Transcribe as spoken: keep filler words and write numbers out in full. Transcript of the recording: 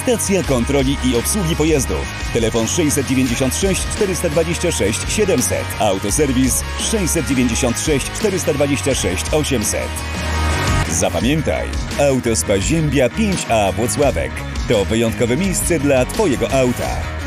Stacja kontroli i obsługi pojazdów. Telefon sześćset dziewięćdziesiąt sześć czterysta dwadzieścia sześć siedemset. Autoserwis sześćset dziewięćdziesiąt sześć czterysta dwadzieścia sześć osiemset. Zapamiętaj, Autospa Ziębia pięć A Włocławek to wyjątkowe miejsce dla Twojego auta.